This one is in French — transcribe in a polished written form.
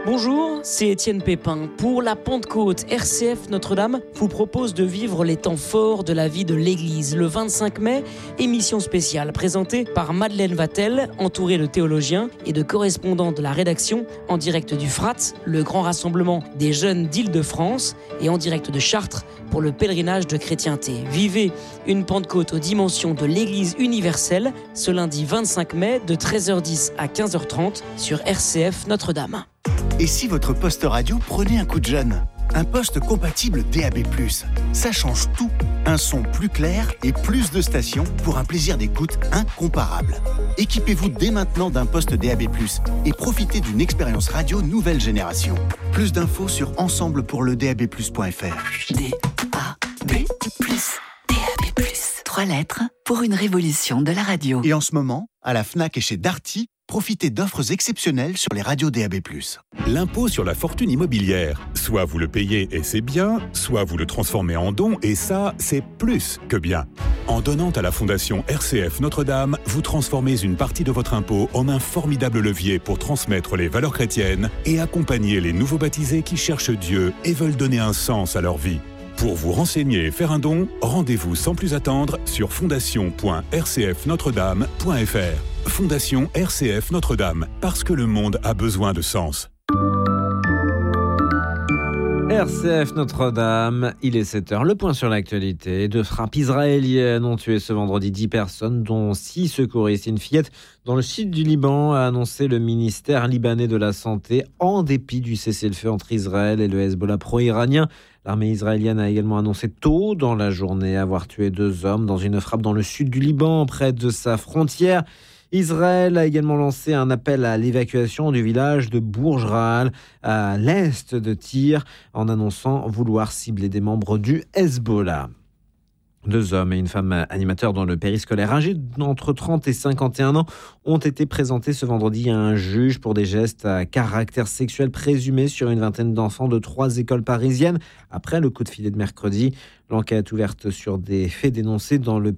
Bonjour, c'est Étienne Pépin. Pour la Pentecôte, RCF Notre-Dame vous propose de vivre les temps forts de la vie de l'Église. Le 25 mai, émission spéciale présentée par Madeleine Vatel, entourée de théologiens et de correspondants de la rédaction, en direct du FRAT, le grand rassemblement des jeunes d'Île-de-France, et en direct de Chartres pour le pèlerinage de chrétienté. Vivez une Pentecôte aux dimensions de l'Église universelle ce lundi 25 mai de 13h10 à 15h30 sur RCF Notre-Dame. Et si votre poste radio prenait un coup de jeune ? Un poste compatible DAB+. Ça change tout. Un son plus clair et plus de stations pour un plaisir d'écoute incomparable. Équipez-vous dès maintenant d'un poste DAB+, et profitez d'une expérience radio nouvelle génération. Plus d'infos sur ensemblepourledab+.fr. DAB+. 3 lettres pour une révolution de la radio. Et en ce moment, à la Fnac et chez Darty, profitez d'offres exceptionnelles sur les radios DAB+. L'impôt sur la fortune immobilière. Soit vous le payez et c'est bien, soit vous le transformez en don et ça, c'est plus que bien. En donnant à la Fondation RCF Notre-Dame, vous transformez une partie de votre impôt en un formidable levier pour transmettre les valeurs chrétiennes et accompagner les nouveaux baptisés qui cherchent Dieu et veulent donner un sens à leur vie. Pour vous renseigner et faire un don, rendez-vous sans plus attendre sur fondation.rcfnotredame.fr. Fondation RCF Notre-Dame, parce que le monde a besoin de sens. RCF Notre-Dame, il est 7h. Le point sur l'actualité. 2 frappes israéliennes ont tué ce vendredi 10 personnes, dont 6 secouristes. Une fillette dans le sud du Liban, a annoncé le ministère libanais de la Santé, en dépit du cessez-le-feu entre Israël et le Hezbollah pro-iranien. L'armée israélienne a également annoncé tôt dans la journée avoir tué 2 hommes dans une frappe dans le sud du Liban, près de sa frontière. Israël a également lancé un appel à l'évacuation du village de Bourj-Rahal, à l'est de Tyr, en annonçant vouloir cibler des membres du Hezbollah. 2 hommes et une femme animateurs dans le périscolaire âgés d'entre 30 et 51 ans ont été présentés ce vendredi à un juge pour des gestes à caractère sexuel présumés sur une vingtaine d'enfants de 3 écoles parisiennes. Après le coup de filet de mercredi, l'enquête ouverte sur des faits dénoncés dans le